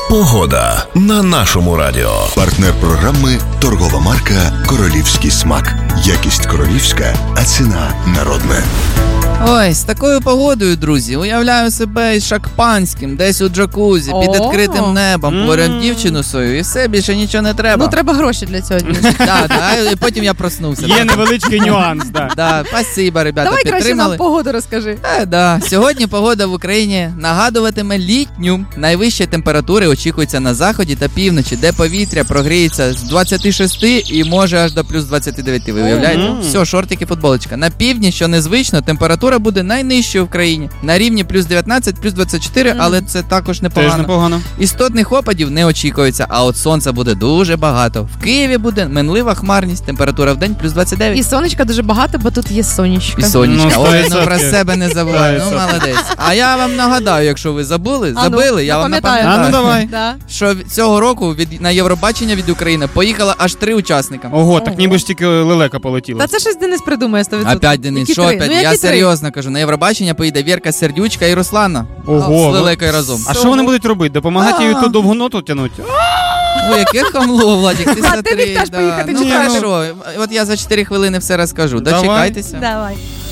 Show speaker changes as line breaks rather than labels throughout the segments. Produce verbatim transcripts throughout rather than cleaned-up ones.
Погода на нашому радіо.
Партнер програми – торгова марка «Королівський смак». Якість королівська, а ціна народна.
Ой, з такою погодою, друзі, уявляю себе із шампанським, десь у джакузі, під відкритим небом, поряд дівчину свою, і все, більше нічого не треба.
Ну, треба гроші для цього.
Так, так, і потім я проснувся.
Є невеличкий нюанс, так.
Так, спасибо, ребята,
Давай краще
підтримали.
нам погоду розкажи.
Е, да. Сьогодні погода в Україні нагадуватиме літню. Найвищі температури очікуються на заході та півночі, де повітря прогріється з двадцяти шести і може аж до плюс двадцяти дев'яти. Ви уявляєте?
Mm-hmm.
Все, шортики, футболочка. На півдні, що незвично, температура буде найнижчою в країні. На рівні плюс дев'ятнадцять, плюс двадцять чотири, mm. але це також непогано.
Теж непогано.
Істотних опадів не очікується, а от сонця буде дуже багато. В Києві буде минлива хмарність, температура в день плюс двадцять дев'ять.
І сонечка дуже багато, бо тут є сонечко.
І сонечка.
Ну,
Ой, ну про себе не забувай. Ну, молодець. А я вам нагадаю, якщо ви забули,
А
забили,
ну,
я вам
напам'ятаю.
напам'ятаю.
А ну давай.
Да.
Що цього року від, на Євробачення від України поїхало аж три учасника.
Ого, так ніби ж тільки лелека полетіла.
Та це щось Денис придумає сто відсотків.
Опять, Денис,
Які
що
три?
опять?
Ну,
Я
які три?
серйозно кажу, на Євробачення поїде Вірка Сердючка і Руслана.
Ого.
З лелекою разом.
А що вони будуть робити? Допомагати їй ту довгу ноту тягнути?
Ой, яке хамло, Владик, ти
Влад, ти
смотри.
не хочеш поїхати,
Ну
чи
хорошо, от я за чотири хвилини все розкажу.
Давай.
Дочекайтеся.
Давай.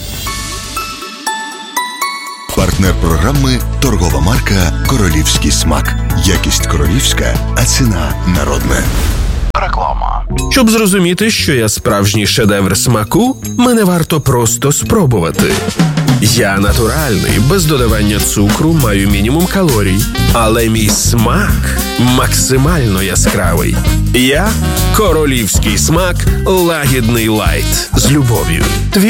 Партнер програми – торгова марка «Королівський смак». Якість королівська, а ціна народна.
Реклама. Щоб зрозуміти, що я справжній шедевр смаку, мене варто просто спробувати. Я натуральний, без додавання цукру, маю мінімум калорій. Але мій смак максимально яскравий. Я – королівський смак лагідний лайт. З любов'ю.